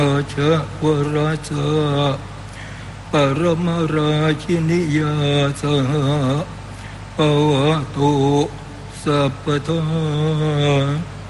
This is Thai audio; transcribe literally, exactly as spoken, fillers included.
ราชวราชาปรมราชินิยาสหปวตุสัพพทา